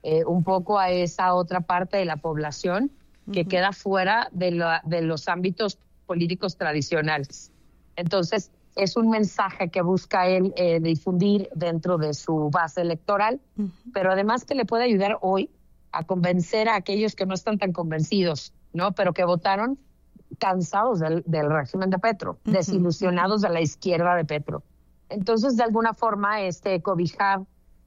un poco a esa otra parte de la población que queda fuera de los ámbitos políticos tradicionales. Entonces, es un mensaje que busca él difundir dentro de su base electoral, pero además que le puede ayudar hoy a convencer a aquellos que no están tan convencidos, ¿no? Pero que votaron cansados del régimen de Petro, desilusionados de la izquierda de Petro. Entonces, de alguna forma, cobijar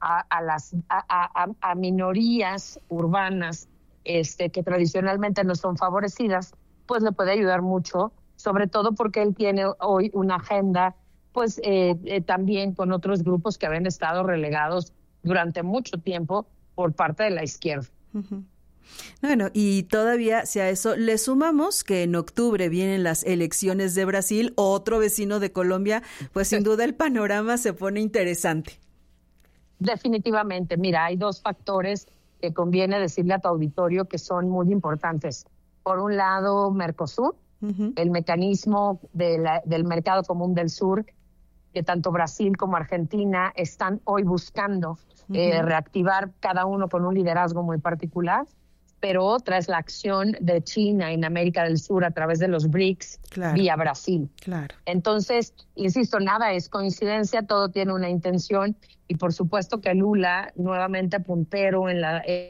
a minorías urbanas que tradicionalmente no son favorecidas, pues le puede ayudar mucho, sobre todo porque él tiene hoy una agenda, pues también con otros grupos que habían estado relegados durante mucho tiempo por parte de la izquierda. Bueno, y todavía si a eso le sumamos que en octubre vienen las elecciones de Brasil, otro vecino de Colombia, pues sin duda el panorama se pone interesante. Definitivamente, mira, hay dos factores que conviene decirle a tu auditorio que son muy importantes. Por un lado, Mercosur, el mecanismo del mercado común del sur, que tanto Brasil como Argentina están hoy buscando reactivar, cada uno con un liderazgo muy particular, pero otra es la acción de China en América del Sur a través de los BRICS, vía Brasil. Claro. Entonces, insisto, nada es coincidencia, todo tiene una intención, y por supuesto que Lula, nuevamente puntero en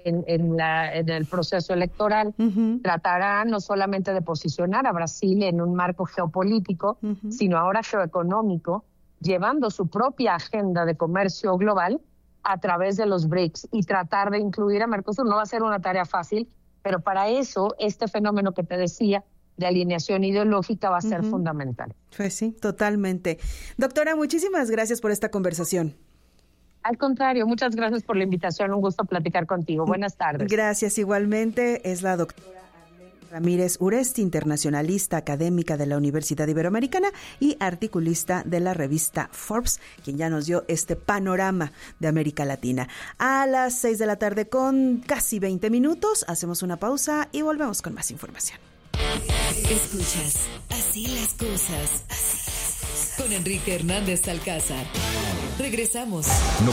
el proceso electoral, tratará no solamente de posicionar a Brasil en un marco geopolítico, sino ahora geoeconómico, llevando su propia agenda de comercio global a través de los BRICS, y tratar de incluir a Mercosur. No va a ser una tarea fácil, pero para eso este fenómeno que te decía de alineación ideológica va a ser fundamental. Pues sí, totalmente. Doctora, muchísimas gracias por esta conversación. Al contrario, muchas gracias por la invitación, un gusto platicar contigo. Buenas tardes. Gracias, igualmente. Es la doctora Ramírez Uresti, internacionalista académica de la Universidad Iberoamericana y articulista de la revista Forbes, quien ya nos dio este panorama de América Latina. A las 6 de la tarde con casi 20 minutos, hacemos una pausa y volvemos con más información. Escuchas Así las cosas con Enrique Hernández Alcázar. Regresamos.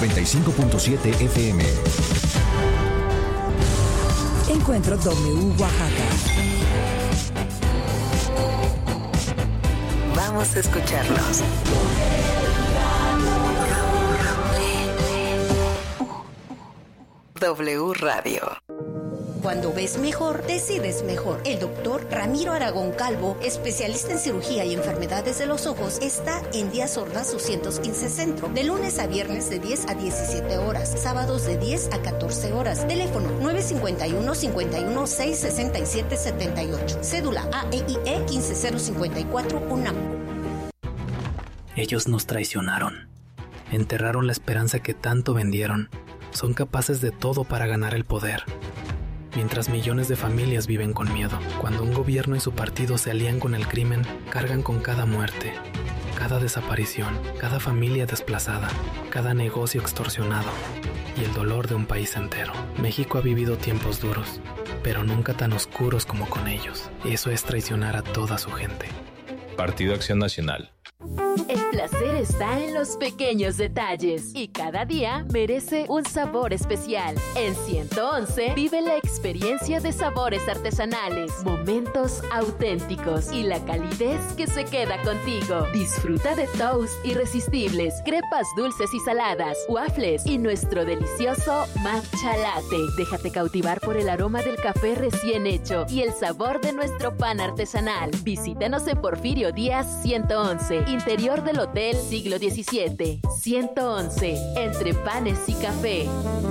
95.7 FM. Encuentro W Oaxaca. Vamos a escucharlos. W Radio. Cuando ves mejor, decides mejor. El doctor Ramiro Aragón Calvo, especialista en cirugía y enfermedades de los ojos, está en Díaz Ordaz 215 Centro, de lunes a viernes de 10 a 17 horas, sábados de 10 a 14 horas. Teléfono 951-51-667-78. Cédula AEIE 15054 UNAM. Ellos nos traicionaron. Enterraron la esperanza que tanto vendieron. Son capaces de todo para ganar el poder. Mientras millones de familias viven con miedo, cuando un gobierno y su partido se alían con el crimen, cargan con cada muerte, cada desaparición, cada familia desplazada, cada negocio extorsionado y el dolor de un país entero. México ha vivido tiempos duros, pero nunca tan oscuros como con ellos. Eso es traicionar a toda su gente. Partido Acción Nacional. El placer está en los pequeños detalles y cada día merece un sabor especial. En 111 vive la experiencia de sabores artesanales, momentos auténticos y la calidez que se queda contigo. Disfruta de toast irresistibles, crepas dulces y saladas, waffles y nuestro delicioso matcha latte. Déjate cautivar por el aroma del café recién hecho y el sabor de nuestro pan artesanal. Visítanos en Porfirio Díaz 111, interior del Hotel Siglo XVII. 111, entre panes y café.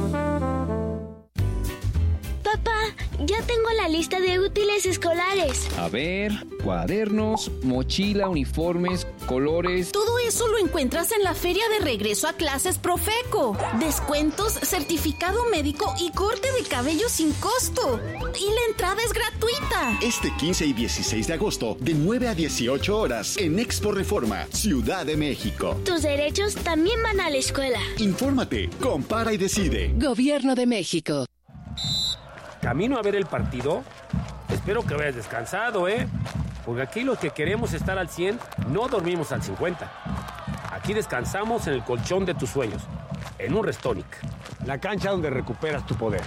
Papá, ya tengo la lista de útiles escolares. A ver, cuadernos, mochila, uniformes, colores. Todo eso lo encuentras en la Feria de Regreso a Clases Profeco. Descuentos, certificado médico y corte de cabello sin costo. Y la entrada es gratuita. Este 15 y 16 de agosto, de 9 a 18 horas, en Expo Reforma, Ciudad de México. Tus derechos también van a la escuela. Infórmate, compara y decide. Gobierno de México. Camino a ver el partido. Espero que vayas descansado, porque aquí los que queremos estar al 100 no dormimos al 50. Aquí descansamos en el colchón de tus sueños, en un Restonic. La cancha donde recuperas tu poder.